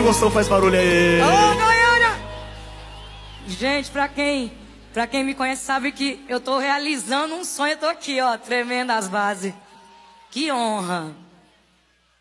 gostou faz barulho aí. Ô, Goiânia! Gente, pra quem me conhece sabe que eu tô realizando um sonho. Eu tô aqui, ó, tremendo as bases. Que honra!